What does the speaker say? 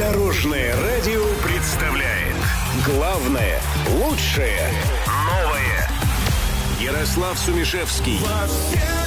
Дорожное радио представляет главное, лучшее, новое. Ярослав Сумишевский.